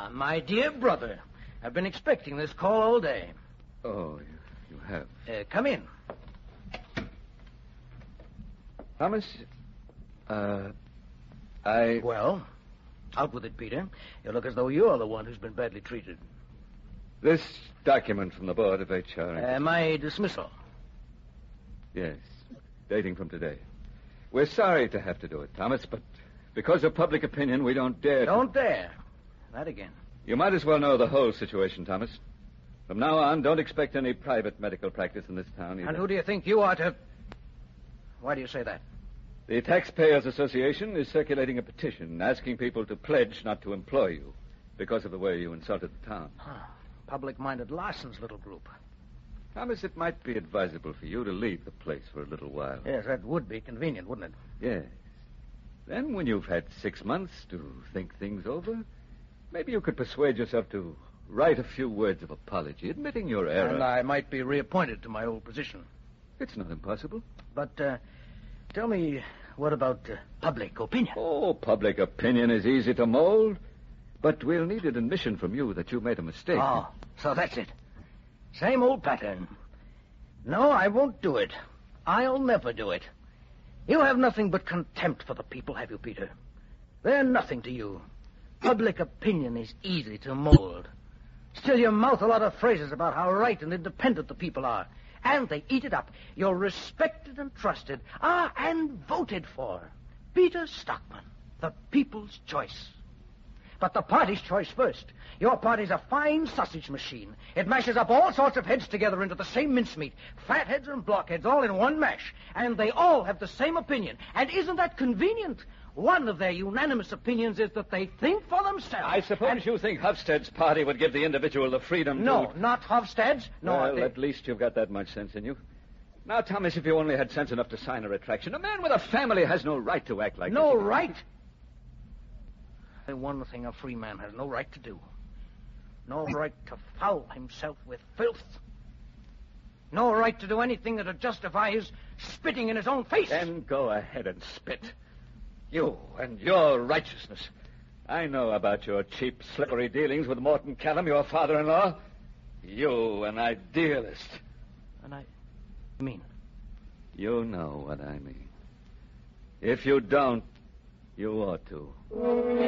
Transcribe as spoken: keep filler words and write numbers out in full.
Ah, my dear brother. I've been expecting this call all day. Oh, you, you have. Uh, come in. Thomas, uh, I... Well, out with it, Peter. You look as though you're the one who's been badly treated. This document from the Board of H R... Uh, my dismissal. Yes, dating from today. We're sorry to have to do it, Thomas, but because of public opinion, we don't dare to... Don't dare. That again. You might as well know the whole situation, Thomas. From now on, don't expect any private medical practice in this town either. And who do you think you are to... Why do you say that? The Taxpayers Association is circulating a petition asking people to pledge not to employ you because of the way you insulted the town. Huh. Public-minded Larson's little group. Thomas, it might be advisable for you to leave the place for a little while. Yes, that would be convenient, wouldn't it? Yes. Then, when you've had six months to think things over, maybe you could persuade yourself to write a few words of apology, admitting your error. And I might be reappointed to my old position. It's not impossible. But, uh, tell me, what about uh, public opinion? Oh, public opinion is easy to mold. But we'll need an admission from you that you made a mistake. Oh, so that's it. Same old pattern. No, I won't do it. I'll never do it. You have nothing but contempt for the people, have you, Peter? They're nothing to you. Public opinion is easy to mold. Still, you mouth a lot of phrases about how right and independent the people are. And they eat it up. You're respected and trusted. Ah, and voted for. Peter Stockman, the people's choice. But the party's choice first. Your party's a fine sausage machine. It mashes up all sorts of heads together into the same mincemeat. Fatheads and blockheads all in one mash. And they all have the same opinion. And isn't that convenient? One of their unanimous opinions is that they think for themselves. I suppose and... you think Hofstede's party would give the individual the freedom no, to... No, not Hofstede's. No, well, they... at least you've got that much sense in you. Now, Thomas, if you only had sense enough to sign a retraction, a man with a family has no right to act like no this. No right? The one thing a free man has no right to do. No right to foul himself with filth. No right to do anything that'll justify his spitting in his own face. Then go ahead and spit. You and your righteousness. I know about your cheap, slippery dealings with Morton Callum, your father-in-law. You, an idealist. And I mean? You know what I mean. If you don't, you ought to.